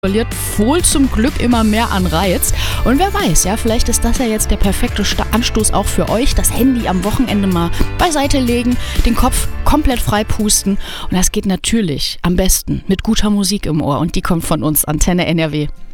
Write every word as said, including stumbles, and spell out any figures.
verliert wohl zum Glück immer mehr an Reiz. Und wer weiß, ja, vielleicht ist das ja jetzt der perfekte Anstoß auch für euch. Das Handy am Wochenende mal beiseite legen, den Kopf komplett frei pusten. Und das geht natürlich am besten mit guter Musik im Ohr. Und die kommt von uns, Antenne N R W.